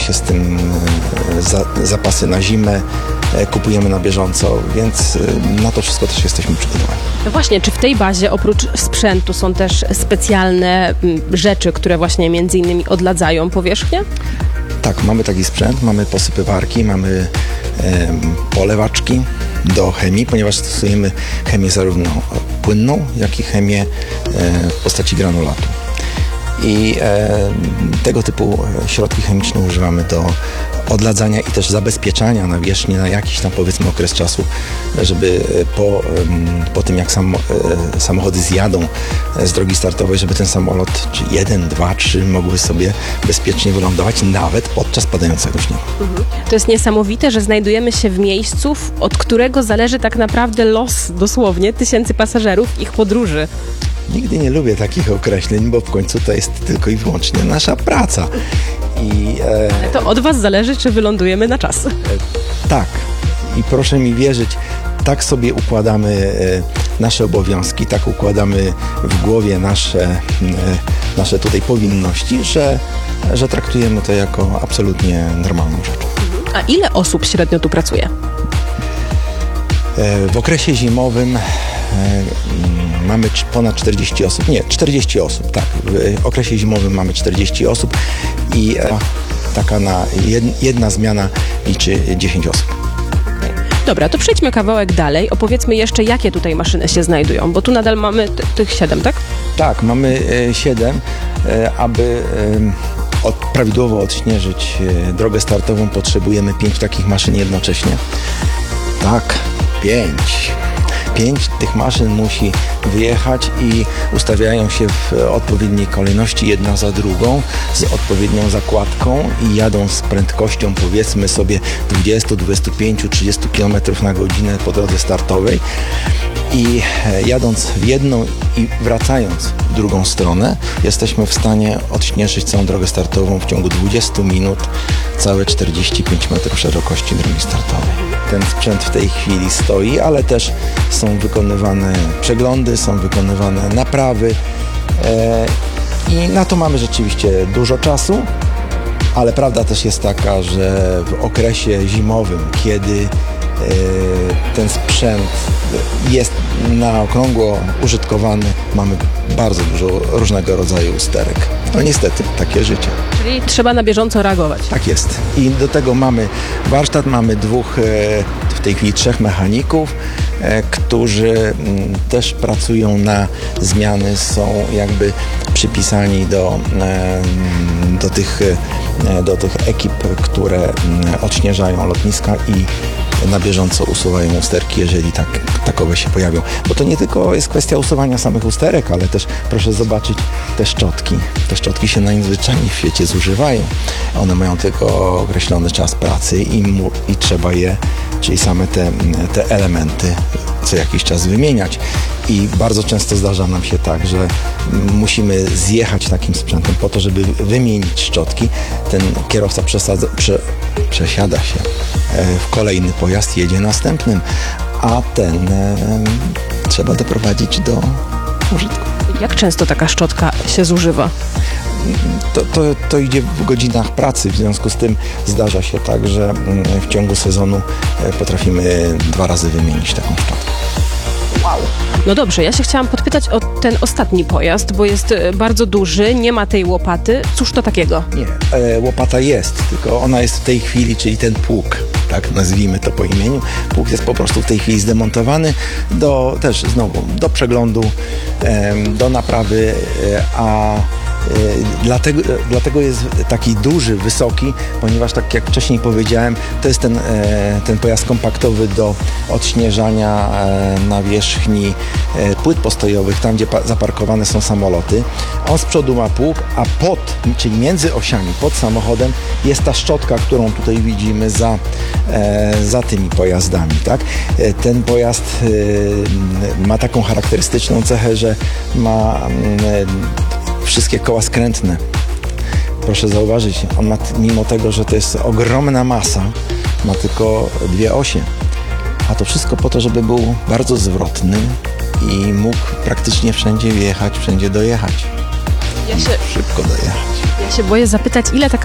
się z tym zapasy na zimę, kupujemy na bieżąco, więc na to wszystko też jesteśmy przygotowani. No właśnie, czy w tej bazie oprócz sprzętu są też specjalne rzeczy, które właśnie między innymi odladzają powierzchnię? Tak, mamy taki sprzęt, mamy posypywarki, mamy polewaczki do chemii, ponieważ stosujemy chemię zarówno płynną, jak i chemię w postaci granulatu. I tego typu środki chemiczne używamy do odladzania i też zabezpieczania nawierzchni na jakiś tam, powiedzmy, okres czasu, żeby po tym jak samochody zjadą z drogi startowej, żeby ten samolot, czy 1, 2, 3 mogły sobie bezpiecznie wylądować nawet podczas padającego śniegu. To jest niesamowite, że znajdujemy się w miejscu, od którego zależy tak naprawdę los dosłownie tysięcy pasażerów, ich podróży. Nigdy nie lubię takich określeń, bo w końcu to jest tylko i wyłącznie nasza praca. Ale to od was zależy, czy wylądujemy na czas. Tak. I proszę mi wierzyć, tak sobie układamy nasze obowiązki, tak układamy w głowie nasze tutaj powinności, że traktujemy to jako absolutnie normalną rzecz. A ile osób średnio tu pracuje? W okresie zimowym mamy ponad 40 osób. Nie, 40 osób, tak. W okresie zimowym mamy 40 osób i taka jedna zmiana liczy 10 osób. Dobra, to przejdźmy kawałek dalej. Opowiedzmy jeszcze, jakie tutaj maszyny się znajdują, bo tu nadal mamy tych 7, tak? Tak, mamy 7, aby prawidłowo odśnieżyć drogę startową, potrzebujemy 5 takich maszyn jednocześnie. Tak, 5 tych maszyn musi wyjechać i ustawiają się w odpowiedniej kolejności, jedna za drugą, z odpowiednią zakładką i jadą z prędkością, powiedzmy sobie, 20, 25, 30 km na godzinę po drodze startowej. I jadąc w jedną i wracając w drugą stronę, jesteśmy w stanie odśnieżyć całą drogę startową w ciągu 20 minut, całe 45 metrów szerokości drogi startowej. Ten sprzęt w tej chwili stoi, ale też są wykonywane przeglądy, są wykonywane naprawy i na to mamy rzeczywiście dużo czasu, ale prawda też jest taka, że w okresie zimowym, kiedy ten sprzęt jest na okrągło użytkowany, mamy bardzo dużo różnego rodzaju usterek. No niestety, takie życie. Czyli trzeba na bieżąco reagować. Tak jest. I do tego mamy warsztat, mamy w tej chwili 3 mechaników, którzy też pracują na zmiany, są jakby przypisani do tych ekip, które odśnieżają lotniska i na bieżąco usuwają usterki, jeżeli takowe się pojawią. Bo to nie tylko jest kwestia usuwania samych usterek, ale też proszę zobaczyć te szczotki. Te szczotki się najzwyczajniej w świecie zużywają. One mają tylko określony czas pracy i trzeba je, czyli same te elementy, co jakiś czas wymieniać. I bardzo często zdarza nam się tak, że musimy zjechać takim sprzętem po to, żeby wymienić szczotki. Ten kierowca przesiada się w kolejny pojazd, jedzie następnym, a ten trzeba doprowadzić do użytku. Jak często taka szczotka się zużywa? To idzie w godzinach pracy, w związku z tym zdarza się tak, że w ciągu sezonu potrafimy 2 razy wymienić taką szczotkę. Wow. No dobrze, ja się chciałam podpytać o ten ostatni pojazd, bo jest bardzo duży, nie ma tej łopaty. Cóż to takiego? Nie, łopata jest, tylko ona jest w tej chwili, czyli ten pług, tak nazwijmy to po imieniu. Pług jest po prostu w tej chwili zdemontowany też znowu do przeglądu, do naprawy, Dlatego jest taki duży, wysoki, ponieważ tak jak wcześniej powiedziałem, to jest ten pojazd kompaktowy do odśnieżania nawierzchni płyt postojowych, tam gdzie zaparkowane są samoloty. On z przodu ma pług, a czyli między osiami, pod samochodem jest ta szczotka, którą tutaj widzimy za tymi pojazdami. Tak? Ten pojazd ma taką charakterystyczną cechę, że ma wszystkie koła skrętne. Proszę zauważyć, on ma, mimo tego, że to jest ogromna masa, ma tylko 2 osie. A to wszystko po to, żeby był bardzo zwrotny i mógł praktycznie wszędzie wjechać, wszędzie dojechać. Szybko dojechać. Ja się boję zapytać, ile taka